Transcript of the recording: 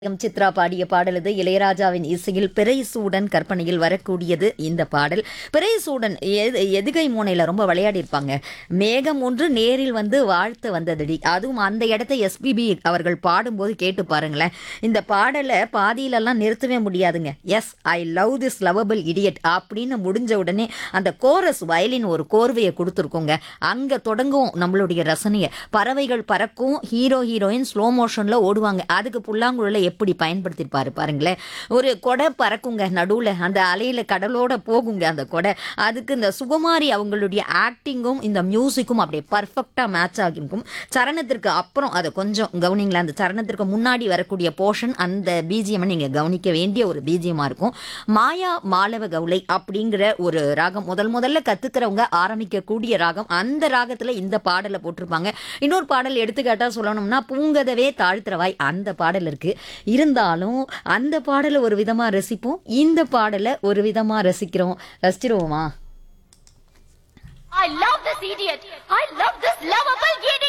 சித்ரா பாடிய பாடல் இது. இளையராஜாவின் இசையில் பிறைசூடன் கற்பனையில் வரக்கூடியது இந்த பாடல். பிறைசூடன் எதுகை மூனையில ரொம்ப விளையாடி இருப்பாங்க. மேகம் ஒன்று நேரில் வந்து வாழ்த்து வந்ததடி, அதுவும் அந்த இடத்த எஸ்பிபி அவர்கள் பாடும்போது கேட்டு பாருங்களேன். இந்த பாடலை பாதியிலெல்லாம் நிறுத்தவே முடியாதுங்க. S I love this lovable idiot அப்படின்னு முடிஞ்ச உடனே அந்த கோரஸ் வயலின் ஒரு கோர்வையை கொடுத்துருக்கோங்க. அங்கே தொடங்கும் நம்மளுடைய ரசனையை. பறவைகள் பறக்கும், ஹீரோ ஹீரோயின் ஸ்லோ மோஷனில் ஓடுவாங்க. அதுக்கு புல்லாங்குழல எப்படி பயன்படுத்திருப்பாரு பாருங்களேன். ஒரு கொடை பறக்குங்க நடுவில், அந்த அலையில கடலோட போகுங்க அந்த கொடை. அதுக்கு இந்த சுகுமாரி அவங்களுடைய ஆக்டிங்கும் இந்த மியூசிக்கும் அப்படியே பர்ஃபெக்டா மேட்ச் ஆகிருக்கும். சரணத்திற்கு அப்புறம் அதை கொஞ்சம் கவனிங்களேன். அந்த சரணத்திற்கு முன்னாடி வரக்கூடிய போர்ஷன், அந்த பிஜிஎம் நீங்க கவனிக்க வேண்டிய ஒரு பிஜிஎம்மா இருக்கும். மாயா மாலவ கவுளை அப்படிங்கிற ஒரு ராகம் முதல்ல கத்துக்கிறவங்க ஆரம்பிக்கக்கூடிய ராகம். அந்த ராகத்துல இந்த பாடலை போட்டிருப்பாங்க. இன்னொரு பாடல் எடுத்துக்காட்டா சொல்லணும்னா பூங்கதவே தாழ்த்திரவாய், அந்த பாடல் இருக்கு. இருந்தாலும் அந்த பாடலை ஒரு விதமா ரசிப்போம், இந்த பாடலை ஒரு விதமா ரசிச்சிருவோமா? I love this idiot. I love this lovable idiot.